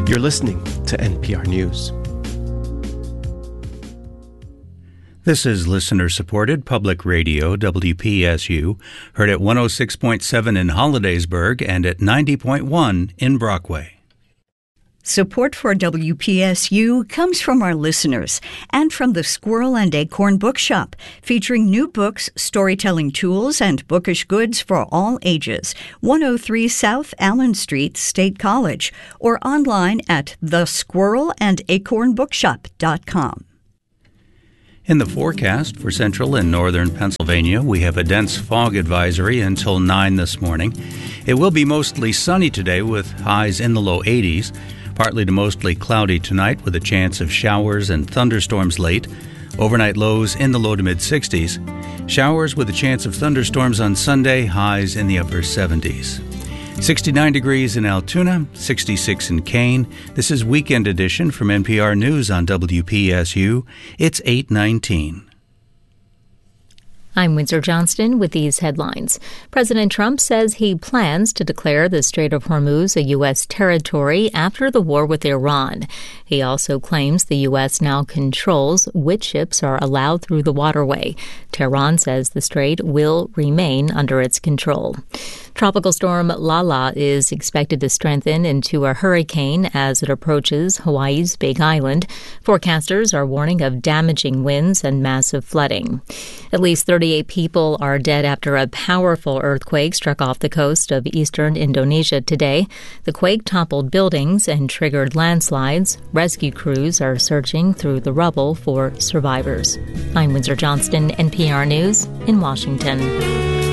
You're listening to NPR News. This is listener-supported public radio, WPSU, heard at 106.7 in Hollidaysburg and at 90.1 in Brockway. Support for WPSU comes from our listeners and from the Squirrel and Acorn Bookshop, featuring new books, storytelling tools, and bookish goods for all ages. 103 South Allen Street, State College, or online at thesquirrelandacornbookshop.com. In the forecast for central and northern Pennsylvania, we have a dense fog advisory until 9 this morning. It will be mostly sunny today with highs in the low 80s. Partly to mostly cloudy tonight with a chance of showers and thunderstorms late. Overnight lows in the low to mid-60s. Showers with a chance of thunderstorms on Sunday, highs in the upper 70s. 69 degrees in Altoona, 66 in Kane. This is Weekend Edition from NPR News on WPSU. It's 8:19. I'm Windsor Johnston with these headlines. President Trump says he plans to declare the Strait of Hormuz a U.S. territory after the war with Iran. He also claims the U.S. now controls which ships are allowed through the waterway. Tehran says the strait will remain under its control. Tropical storm Lala is expected to strengthen into a hurricane as it approaches Hawaii's Big Island. Forecasters are warning of damaging winds and massive flooding. At least 38 people are dead after a powerful earthquake struck off the coast of eastern Indonesia today. The quake toppled buildings and triggered landslides. Rescue crews are searching through the rubble for survivors. I'm Windsor Johnston, NPR News in Washington.